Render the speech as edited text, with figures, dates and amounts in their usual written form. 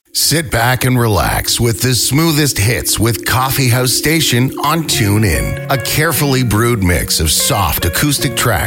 Sit back and relax with the smoothest hits with Coffee House Station on TuneIn. A carefully brewed mix of soft acoustic tracks